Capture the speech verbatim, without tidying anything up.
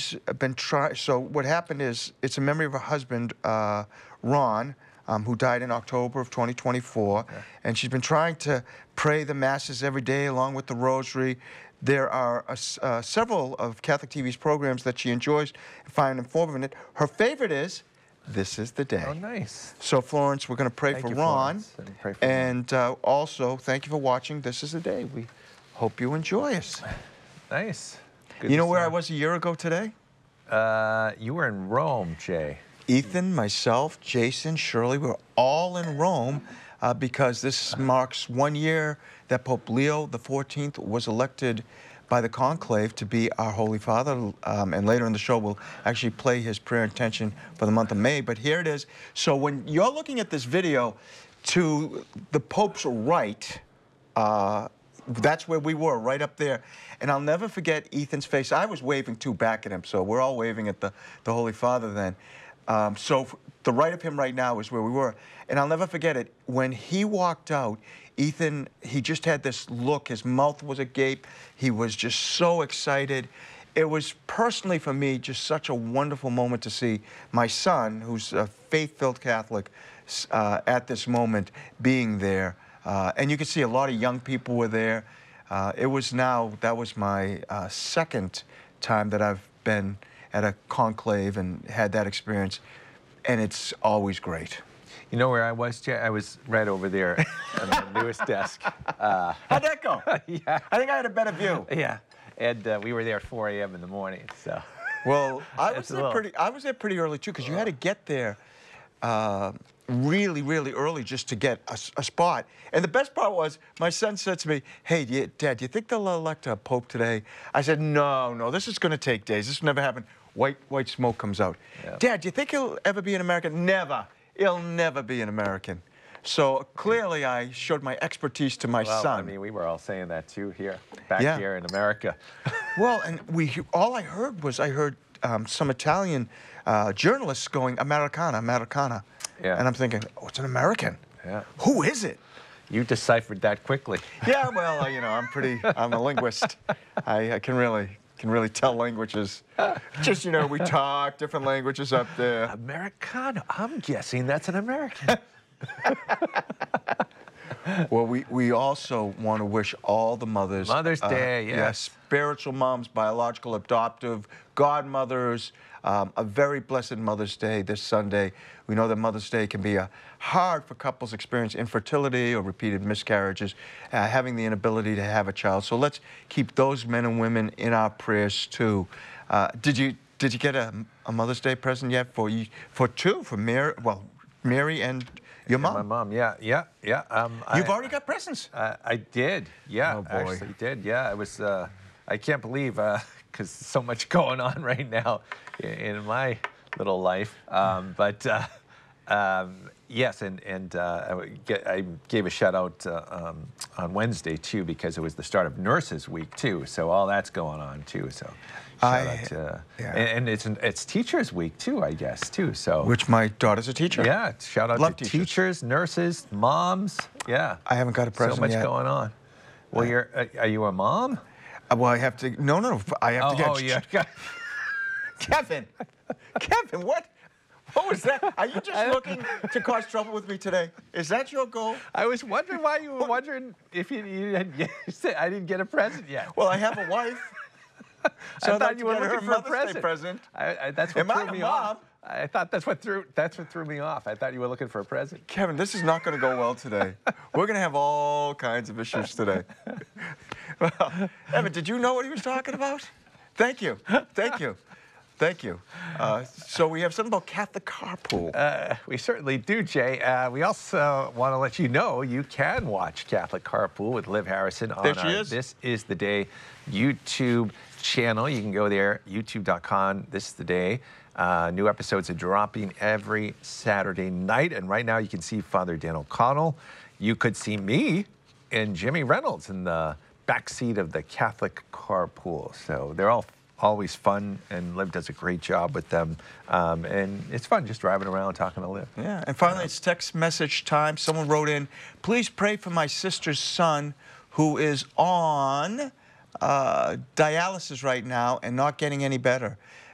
she's been trying. So what happened is, it's a memory of her husband, uh, Ron, um, who died in October of twenty twenty-four, Yeah. and she's been trying to pray the masses every day along with the rosary. There are uh, s- uh, several of Catholic T V's programs that she enjoys and find informative in it. Her favorite is This Is the Day. Oh, nice. So, Florence, we're going to pray Thank for you, Ron. Florence, and pray for Ron. And uh, also, thank you for watching This Is the Day. We hope you enjoy us. Nice. Good You to know where see I was a year ago today? Uh, you were in Rome, Jay. Ethan, myself, Jason, Shirley, we were all in Rome uh, because this marks one year that Pope Leo the fourteenth was elected by the conclave to be our Holy Father. Um, and later in the show, we'll actually play his prayer intention for the month of May. But here it is. So when you're looking at this video, to the Pope's right, uh, that's where we were, right up there. And I'll never forget Ethan's face. I was waving too back at him, so we're all waving at the, the Holy Father then. Um, so f- the right of him right now is where we were. And I'll never forget it. When he walked out, Ethan, he just had this look. His mouth was agape. He was just so excited. It was personally for me just such a wonderful moment to see my son, who's a faith-filled Catholic, s- uh, at this moment being there. Uh, and you could see a lot of young people were there. Uh, it was now, that was my uh, second time that I've been at a conclave and had that experience. And it's always great. You know where I was, Jay? I was right over there on the newest desk. Uh, How'd that go? yeah. I think I had a better view. Yeah. And uh, we were there at four A M in the morning, so. Well, I was It's a there little- pretty. I was there pretty early too, because you had to get there uh, really, really early just to get a, s- a spot. And the best part was, my son said to me, "Hey, do you, Dad, do you think they'll elect a pope today?" I said, "No, no, this is going to take days. This will never happen." White, white smoke comes out. Yeah. "Dad, do you think he'll ever be an American?" "Never. He'll never be an American." So clearly, I showed my expertise to my Well, son. I mean, we were all saying that too here, back Yeah. here in America. Well, and we all I heard was I heard um, some Italian uh, journalists going Americana, Americana, Yeah. and I'm thinking, oh, it's an American. Yeah. Who is it? You deciphered that quickly. Yeah, well, uh, you know, I'm pretty. I'm a linguist. I, I can really can really tell languages. Just you know, we talk different languages up there. Americano. I'm guessing that's an American. Well, we, we also want to wish all the mothers Mother's Day, yeah, yes. spiritual moms, biological, adoptive, godmothers, um, a very blessed Mother's Day this Sunday. We know that Mother's Day can be a hard for couples experience infertility or repeated miscarriages, uh, having the inability to have a child. So let's keep those men and women in our prayers too. Uh, did you did you get a, a Mother's Day present yet for you for two for Mary? Well, Mary and your mom. My mom, yeah, yeah, yeah. Um, You've I, already got presents. Uh, I did, yeah. Oh, boy. Actually did, yeah. I was, uh, I can't believe, because so much going on right now in, in my little life. Um, but uh, um, yes, and and uh, I, would get, I gave a shout out uh, um, on Wednesday too, because it was the start of Nurses Week too. So all that's going on too. So shout I- out to, yeah. and, and it's it's Teachers Week too, I guess too. So Which my daughter's a teacher. yeah, shout out Love to teachers. teachers, nurses, moms. Yeah. I haven't got a present So much yet. going on. Well, you're uh, are you a mom? Uh, Well, I have to. No, no, no. I have Oh, to get. oh yeah. Kevin, Kevin, what? What was that? Are you just looking to cause trouble with me today? Is that your goal? I was wondering why you were wondering if you, you had you said I didn't get a present yet. Well, I have a wife. So I I'd thought like you to were get her looking for a Mother's Day present. present. I, I, that's what Am I threw a me mom? off. I thought that's what threw that's what threw me off. I thought you were looking for a present. Kevin, this is not going to go well today. We're going to have all kinds of issues today. Well, Evan, did you know what he was talking about? Thank you. Thank you. Thank you. Uh, so we have something about Catholic carpool. Uh, we certainly do, Jay. Uh, we also want to let you know you can watch Catholic Carpool with Liv Harrison on There she our is. This Is the Day YouTube channel. You can go there, youtube dot com. This is the day. Uh, new episodes are dropping every Saturday night. And right now you can see Father Dan O'Connell. You could see me and Jimmy Reynolds in the backseat of the Catholic Carpool. So they're all always fun, and Liv does a great job with them. Um, and it's fun just driving around talking to Liv. Yeah, and finally, it's text message time. Someone wrote in, please pray for my sister's son who is on uh, dialysis right now and not getting any better.